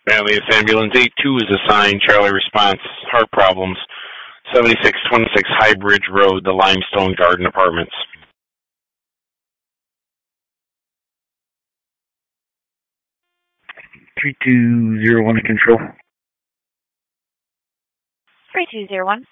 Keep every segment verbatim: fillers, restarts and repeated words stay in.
Manlius Ambulance eight two is assigned. Charlie response, heart problems. seventy-six twenty-six High Bridge Road, the Limestone Garden Apartments. three two zero one to control. three two zero one.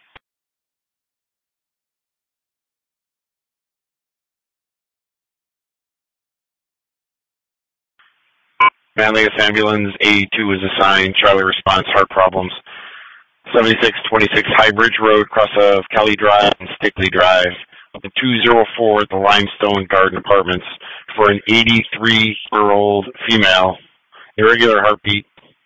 Manlius Ambulance eighty-two is assigned. Charlie response, heart problems. seventy-six twenty-six High Bridge Road, cross of Kelly Drive and Stickley Drive. Up to two oh four at the Limestone Garden Apartments for an eighty-three-year-old female. Irregular heartbeat.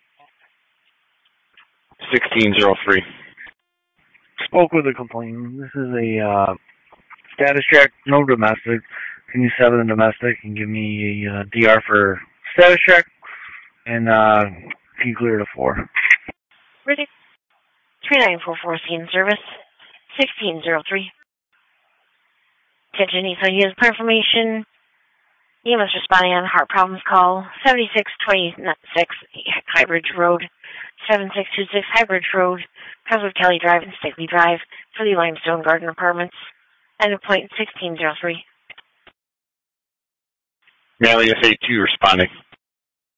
sixteen oh three. Spoke with the complainant. This is a uh, status check, no domestic. Can you settle the domestic and give me a uh, D R for status check? And uh, can you clear the four? Ready. three nine four four scene service. sixteen oh three. Attention needs ideas for information. E M S responding on heart problems call. seventy-six twenty-six High Bridge Road. seventy-six twenty-six High Bridge Road. Cross of Kelly Drive and Stickley Drive for the Limestone Garden Apartments. End of point sixteen oh three. Manlius eighty-two responding.